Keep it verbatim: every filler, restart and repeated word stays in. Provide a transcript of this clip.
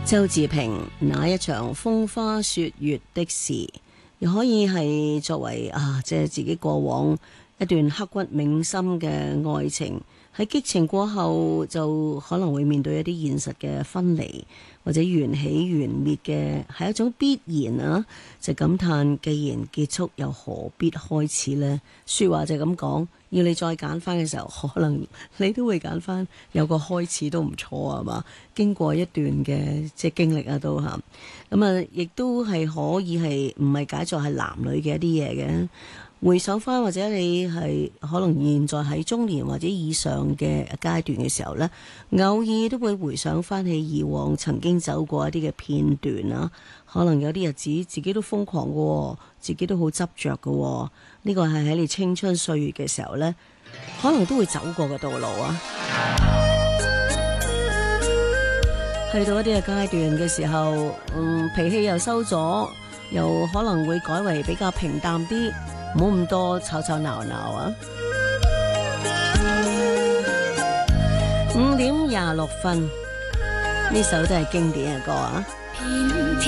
周志平那一場風花雪月的事，又可以係作為啊，即係自己過往一段刻骨銘心嘅愛情，喺激情過後就可能會面對一啲現實嘅分離，或者緣起緣滅嘅係一種必然啊！就感嘆既然結束，又何必開始呢？說話就咁講，要你再揀翻嘅時候，可能你都會揀翻有個開始都唔錯啊嘛！經過一段嘅即係經歷啊，都嚇咁啊，亦都係可以係唔係解作係男女嘅一啲嘢嘅。回首翻，或者你係可能現在喺中年或者以上嘅階段嘅時候呢，偶爾都會回想翻起以往曾經走過一啲嘅片段啊。可能有啲日子自己都瘋狂嘅，自己都好執着嘅。呢個係喺你青春歲月嘅時候呢，可能都會走過嘅道路啊。去到一啲嘅階段嘅時候，嗯，脾氣又收咗，又可能會改為比較平淡啲。唔好咁多吵吵鬧鬧啊！五點廿六分，呢首都係經典嘅歌啊！